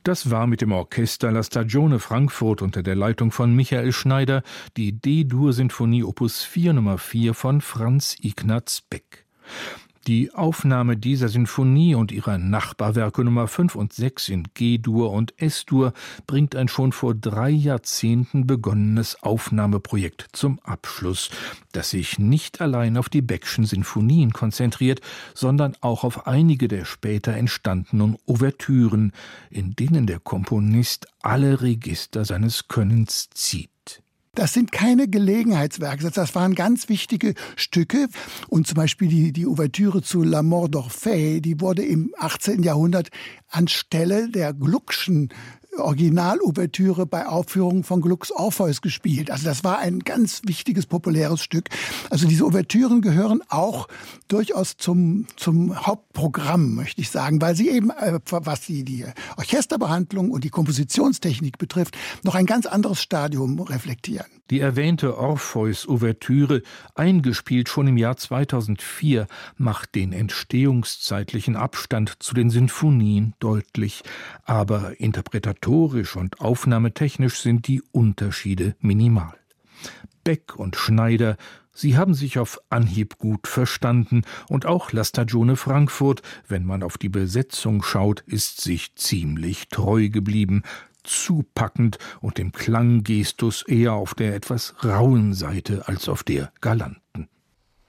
Das war mit dem Orchester La Stagione Frankfurt unter der Leitung von Michael Schneider die D-Dur-Sinfonie Opus 4 Nummer 4 von Franz Ignaz Beck. Die Aufnahme dieser Sinfonie und ihrer Nachbarwerke Nummer 5 und 6 in G-Dur und S-Dur bringt ein schon vor 3 Jahrzehnten begonnenes Aufnahmeprojekt zum Abschluss, das sich nicht allein auf die Beck'schen Sinfonien konzentriert, sondern auch auf einige der später entstandenen Ouvertüren, in denen der Komponist alle Register seines Könnens zieht. Das sind keine Gelegenheitswerke, das waren ganz wichtige Stücke. Und zum Beispiel die Ouvertüre zu La Mort d'Orphée, die wurde im 18. Jahrhundert anstelle der Gluck'schen Original-Ouvertüre bei Aufführungen von Glucks Orpheus gespielt. Also das war ein ganz wichtiges, populäres Stück. Also diese Ouvertüren gehören auch durchaus zum Hauptprogramm, möchte ich sagen, weil sie eben, was die Orchesterbehandlung und die Kompositionstechnik betrifft, noch ein ganz anderes Stadium reflektieren. Die erwähnte Orpheus-Ouvertüre, eingespielt schon im Jahr 2004, macht den entstehungszeitlichen Abstand zu den Sinfonien deutlich. Aber interpretatorisch und aufnahmetechnisch sind die Unterschiede minimal. Beck und Schneider, sie haben sich auf Anhieb gut verstanden, und auch La Stagione Frankfurt, wenn man auf die Besetzung schaut, ist sich ziemlich treu geblieben. Zupackend und dem Klanggestus eher auf der etwas rauen Seite als auf der galanten.